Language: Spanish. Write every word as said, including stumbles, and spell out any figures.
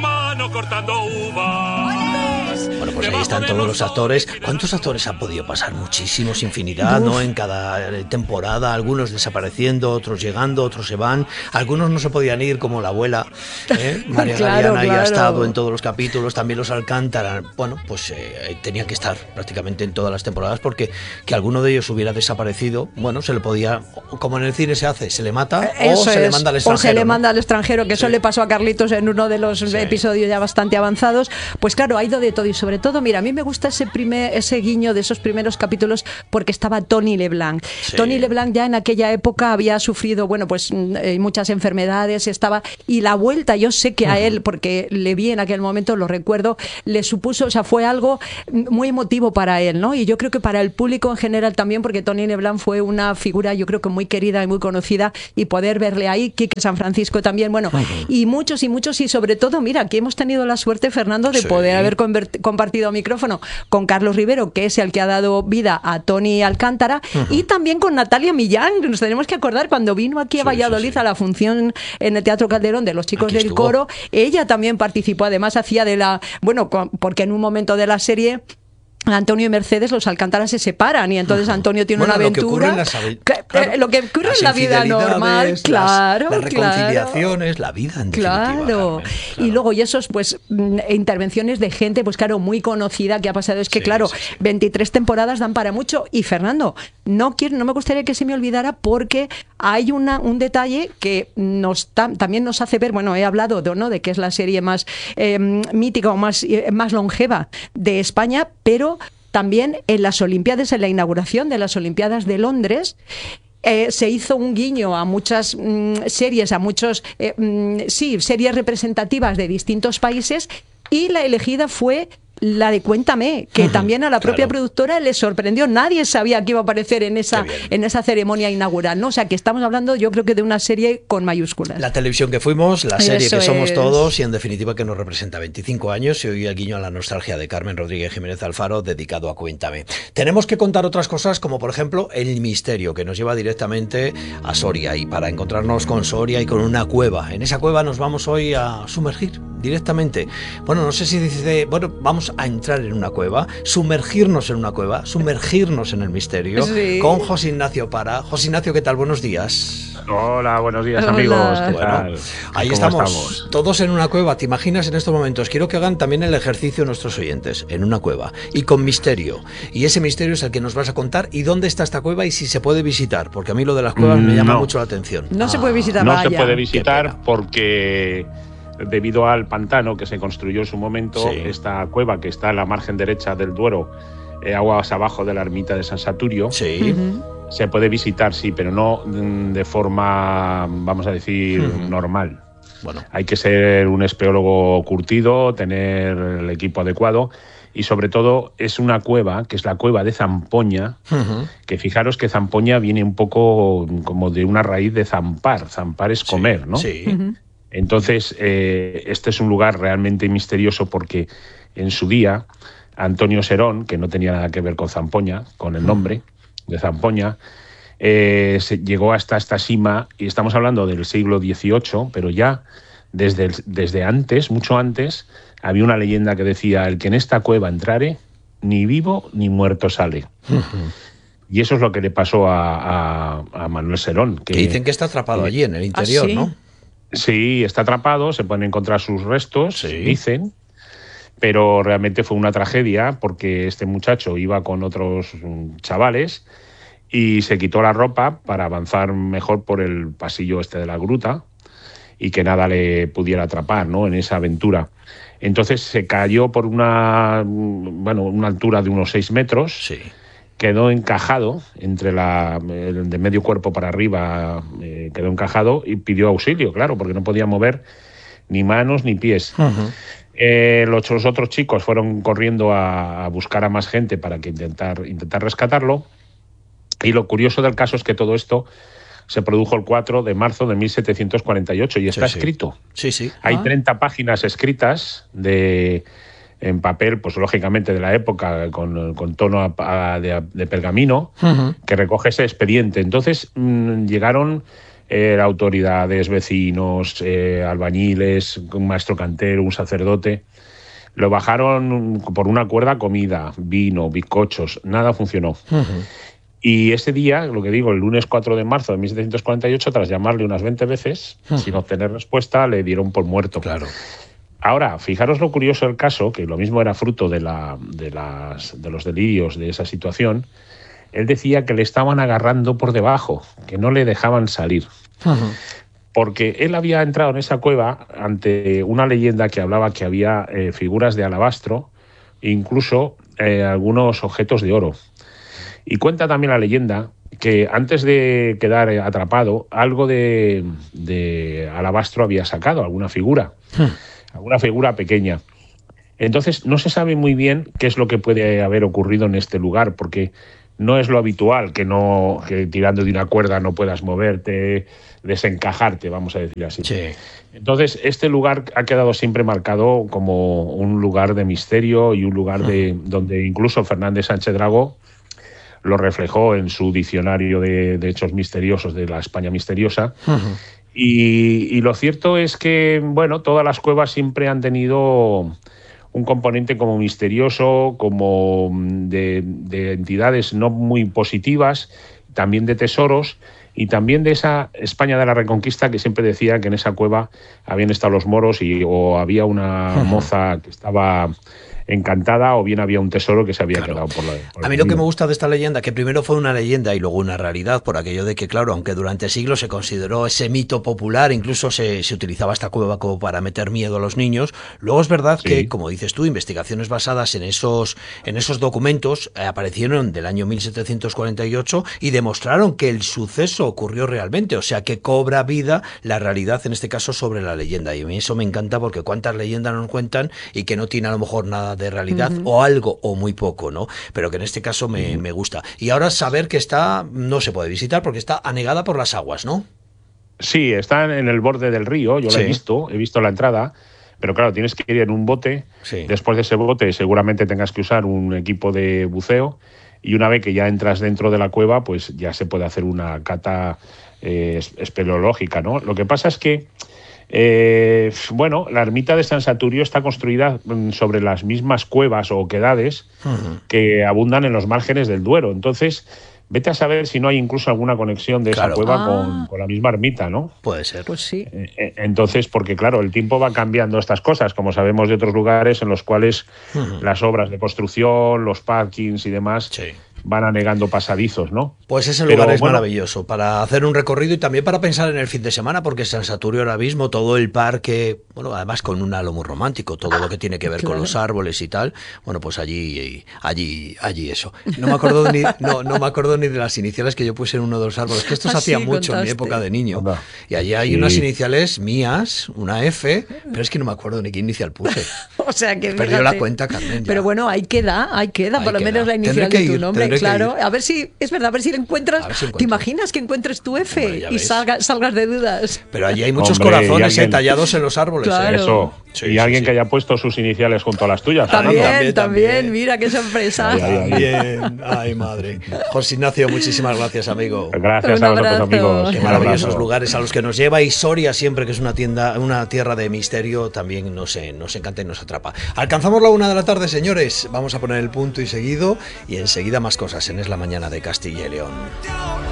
mano cortando uvas. Bueno, pues ahí están todos los actores. ¿Cuántos actores han podido pasar? Muchísimos, infinidad, ¿no? En cada temporada, algunos desapareciendo, otros llegando, otros se van. Algunos no se podían ir, como la abuela, ¿eh? María Claro, Galeana, claro. ya ha estado en todos los capítulos, también los Alcántara. Bueno, pues eh, tenía que estar prácticamente en todas las temporadas, porque que alguno de ellos hubiera desaparecido, bueno, se le podía, como en el cine se hace, se le mata Eso o se le es, manda al o extranjero. se le ¿no? manda al extranjero, que eso Sí. le pasó a Carlitos en uno de los Sí. episodios ya bastante avanzados. Pues claro, ha ido de todo, y sobre todo, mira, a mí me gusta ese primer, ese guiño de esos primeros capítulos, porque estaba Tony LeBlanc. Sí. Tony LeBlanc ya en aquella época había sufrido, bueno, pues eh, muchas enfermedades, estaba, y la vuelta, yo sé que a él, porque le vi en aquel momento, lo recuerdo, le supuso, o sea, fue algo muy emotivo para él, ¿no? Y yo creo que para el público en general también, porque Tony LeBlanc fue una figura, yo creo que muy querida y muy conocida, y poder verle ahí, Quique San Francisco también, bueno, Uh-huh. y muchos y muchos, y sobre todo, mira, aquí hemos tenido la suerte, Fernando, de Sí. poder haber convert- compartido micrófono con Carlos Rivero, que es el que ha dado vida a Tony Alcántara, Uh-huh. y también con Natalia Millán. Nos tenemos que acordar cuando vino aquí a Sí, Valladolid sí, sí. a la función en el Teatro Calderón de los chicos Aquí del estuvo. coro, ella también participó, además hacía de la, bueno, con- porque en un momento de la serie Antonio y Mercedes, los Alcántara se separan, y entonces Antonio tiene Bueno, una lo que ocurre aventura. en las avi- que- claro, eh, lo que ocurre las en la vida infidelidades, normal, las- claro. las claro. reconciliaciones, la vida en definitiva, Claro. Carmen, Y claro. luego, y esos, pues, mm, intervenciones de gente, pues claro, muy conocida que ha pasado. Es que, Sí, claro, sí, sí. veintitrés temporadas dan para mucho. Y Fernando, no quiero, no me gustaría que se me olvidara, porque hay una, un detalle que nos tam- también nos hace ver, bueno, he hablado de, ¿no? de que es la serie más eh, mítica o más, eh, más longeva de España, pero también en las Olimpiadas, en la inauguración de las Olimpiadas de Londres, eh, se hizo un guiño a muchas mm, series, a muchos, eh, mm, sí, series representativas de distintos países, y la elegida fue la de Cuéntame, que Ujú, también a la propia claro. productora le sorprendió. Nadie sabía que iba a aparecer en esa, Qué bien. en esa ceremonia inaugural, ¿no? O sea, que estamos hablando, yo creo que de una serie con mayúsculas. La televisión que fuimos, la serie Eso que somos es. todos, y en definitiva que nos representa veinticinco años, y hoy el guiño a la nostalgia de Carmen Rodríguez Jiménez Alfaro, dedicado a Cuéntame. Tenemos que contar otras cosas, como por ejemplo el misterio, que nos lleva directamente a Soria, y para encontrarnos con Soria y con una cueva. En esa cueva nos vamos hoy a sumergir directamente. Bueno, no sé si dice, bueno, vamos a entrar en una cueva, sumergirnos en una cueva, sumergirnos en el misterio, Sí. con José Ignacio Para. José Ignacio, ¿qué tal? Buenos días. Hola, buenos días, Hola. amigos. ¿Qué Bueno, tal? ahí ¿Cómo estamos, todos en una cueva. ¿Te imaginas en estos momentos? Quiero que hagan también el ejercicio nuestros oyentes, en una cueva, y con misterio. Y ese misterio es el que nos vas a contar, y dónde está esta cueva y si se puede visitar, porque a mí lo de las cuevas me llama No. mucho la atención. No se Ah, puede visitar. No vaya. se puede Qué visitar pena. porque debido al pantano que se construyó en su momento, Sí. esta cueva que está en la margen derecha del Duero, eh, aguas abajo de la ermita de San Saturio, Sí. Ujú. se puede visitar, sí, pero no mm, de forma, vamos a decir, Ujú. normal. Bueno, Hay que ser un espeólogo curtido, tener el equipo adecuado y sobre todo es una cueva, que es la cueva de Zampoña, ujú, que fijaros que Zampoña viene un poco como de una raíz de zampar. Zampar es comer, ¿no? Sí. Ujú. Entonces, eh, este es un lugar realmente misterioso porque en su día Antonio Serón, que no tenía nada que ver con Zampoña, con el nombre de Zampoña, eh, se llegó hasta esta cima, y estamos hablando del siglo dieciocho, pero ya desde, el- desde antes, mucho antes, había una leyenda que decía: el que en esta cueva entrare, ni vivo ni muerto sale. Y eso es lo que le pasó a, a- a Manuel Serón. Que dicen que está atrapado allí en el interior, ¿Ah, sí? ¿no? Sí, está atrapado, se pueden encontrar sus restos, Sí. dicen, pero realmente fue una tragedia porque este muchacho iba con otros mm, chavales y se quitó la ropa para avanzar mejor por el pasillo este de la gruta y que nada le pudiera atrapar, ¿no?, en esa aventura. Entonces se cayó por una, mm, bueno, una altura de unos seis metros. Sí. Quedó encajado entre la el de medio cuerpo para arriba, eh, quedó encajado y pidió auxilio, claro, porque no podía mover ni manos ni pies. Ujú. Eh, los, los otros chicos fueron corriendo a, a buscar a más gente para que intentar, intentar rescatarlo. Y lo curioso del caso es que todo esto se produjo el cuatro de marzo de mil setecientos cuarenta y ocho y está Sí, sí. escrito. Sí, sí. Hay Ah. treinta páginas escritas de en papel, pues lógicamente de la época, con, con tono a- a- de, de pergamino, Ujú. que recoge ese expediente. Entonces mmm, llegaron eh, autoridades, vecinos, eh, albañiles, un maestro cantero, un sacerdote. Lo bajaron por una cuerda, comida, vino, bizcochos, nada funcionó. Uh-huh. Y ese día, lo que digo, el lunes cuatro de marzo de mil setecientos cuarenta y ocho, tras llamarle unas veinte veces, uh-huh. sin obtener respuesta, le dieron por muerto. Claro. Ahora, fijaros lo curioso del caso, que lo mismo era fruto de, la, de, las, de los delirios de esa situación. Él decía que le estaban agarrando por debajo, que no le dejaban salir. Uh-huh. Porque él había entrado en esa cueva ante una leyenda que hablaba que había eh, figuras de alabastro e incluso eh, algunos objetos de oro. Y cuenta también la leyenda que antes de quedar atrapado, algo de, de alabastro había sacado, alguna figura, hmm. alguna figura pequeña. Entonces no se sabe muy bien qué es lo que puede haber ocurrido en este lugar, porque no es lo habitual que, no, que tirando de una cuerda no puedas moverte, desencajarte, vamos a decir así. Sí. Entonces, este lugar ha quedado siempre marcado como un lugar de misterio y un lugar hmm. de, donde incluso Fernández Sánchez Dragó lo reflejó en su diccionario de, de hechos misteriosos de la España misteriosa. Uh-huh. y, y lo cierto es que, bueno, todas las cuevas siempre han tenido un componente como misterioso, como de, de entidades no muy positivas, también de tesoros, y también de esa España de la Reconquista que siempre decía que en esa cueva habían estado los moros y o había una uh-huh. moza que estaba encantada o bien había un tesoro que se había claro. quedado por la por A mí lo que me gusta de esta leyenda, que primero fue una leyenda y luego una realidad, por aquello de que, claro, aunque durante siglos se consideró ese mito popular, incluso se, se utilizaba esta cueva como para meter miedo a los niños, luego es verdad sí. que, como dices tú, investigaciones basadas en esos, en esos documentos eh, aparecieron del año mil setecientos cuarenta y ocho y demostraron que el suceso ocurrió realmente, o sea que cobra vida la realidad, en este caso, sobre la leyenda. Y a mí eso me encanta porque cuántas leyendas nos cuentan y que no tiene a lo mejor nada de realidad uh-huh. o algo o muy poco, ¿no? Pero que en este caso me, uh-huh. me gusta. Y ahora saber que está, no se puede visitar porque está anegada por las aguas, ¿no? Sí, está en el borde del río, yo sí. la he visto, he visto la entrada, pero claro, tienes que ir en un bote, sí. después de ese bote seguramente tengas que usar un equipo de buceo y una vez que ya entras dentro de la cueva, pues ya se puede hacer una cata eh, espeleológica, ¿no? Lo que pasa es que Eh, bueno, la ermita de San Saturio está construida sobre las mismas cuevas o oquedades uh-huh. que abundan en los márgenes del Duero. Entonces, vete a saber si no hay incluso alguna conexión de claro. esa cueva ah. con, con la misma ermita, ¿no? Puede ser. Pues sí. Eh, entonces, porque claro, el tiempo va cambiando estas cosas, como sabemos de otros lugares en los cuales uh-huh. las obras de construcción, los parkings y demás... Sí. van anegando pasadizos, ¿no? Pues ese lugar Pero, es bueno, maravilloso para hacer un recorrido y también para pensar en el fin de semana, porque San Saturio ahora mismo, todo el parque, bueno, además con un halo muy romántico, todo lo que tiene que ver claro. con los árboles y tal, bueno, pues allí, allí, allí eso. No me acuerdo ni, no, no me acuerdo ni de las iniciales que yo puse en uno de los árboles, que esto se hacía mucho contaste. en mi época de niño. Anda. Y allí hay sí. unas iniciales mías, una F, pero es que no me acuerdo ni qué inicial puse. O sea que perdió la cuenta, Carmen. Ya. Pero bueno, ahí queda, ahí queda, ahí por lo queda. menos la inicial de tu ir, nombre. Claro, a ver si, es verdad, a ver si lo encuentras. Si ¿Te imaginas que encuentres tu F Hombre, y salga, salgas de dudas? Pero allí hay muchos Hombre, corazones alguien, tallados en los árboles. Claro. ¿eh? Eso. Sí, y sí, alguien sí. que haya puesto sus iniciales junto a las tuyas. También, también, también, también. Mira qué sorpresa. Ay, ay, ay. Bien, ay madre. José Ignacio, muchísimas gracias, amigo. Gracias Un a vosotros, amigos. Qué maravillosos lugares a los que nos lleva, y Soria siempre, que es una tienda, una tierra de misterio, también nos, nos encanta y nos atrapa. Alcanzamos la una de la tarde, señores. Vamos a poner el punto y seguido, y enseguida más cosas en Es la Mañana de Castilla y León.